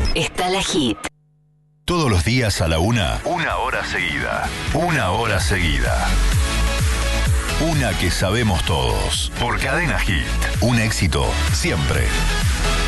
está la hit. Todos los días a la 1, 1 hora seguida. 1 hora seguida. Una que sabemos todos. Por Cadena Hit. Un éxito siempre.